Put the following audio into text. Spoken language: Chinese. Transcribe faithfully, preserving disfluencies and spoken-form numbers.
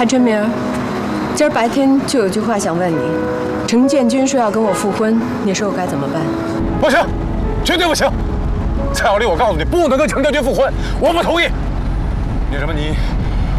韩春明，今儿白天就有句话想问你。程建军说要跟我复婚，你说我该怎么办？ 不行，绝对不行！蔡小丽，我告诉你，不能跟程建军复婚，我不同意。那什么，你